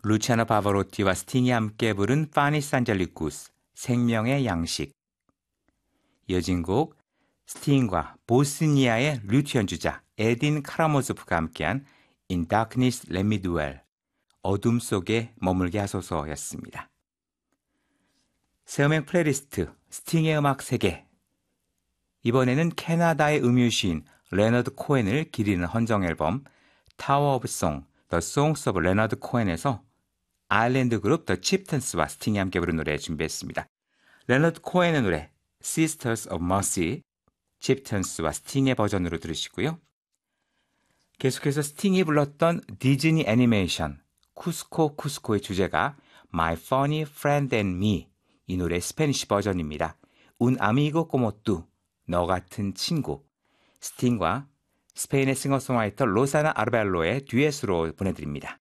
루치아노 파바로티와 스팅이 함께 부른 파니스 안젤리쿠스, 생명의 양식. 이어진 곡 스팅과 보스니아의 류트 연주자 에딘 카라모조프가 함께한 In Darkness Let Me Dwell, 어둠 속에 머물게 하소서였습니다. 새음악 플레이리스트 스팅의 음악 세계. 이번에는 캐나다의 음유시인 레너드 코엔을 기리는 헌정 앨범 타워 오브 송, The Songs of Leonard Cohen에서 아일랜드 그룹 The Chieftains와 스팅이 함께 부른 노래 준비했습니다. 레너드 코엔의 노래 Sisters of Mercy, Chieftains와 스팅의 버전으로 들으시고요. 계속해서 스팅이 불렀던 디즈니 애니메이션 쿠스코 쿠스코의 주제가 My Funny Friend and Me, 이 노래 스페니쉬 버전입니다. Un amigo como tú, 너 같은 친구. 스팅과 스페인의 싱어송라이터 로사나 아르벨로의 듀엣으로 보내드립니다.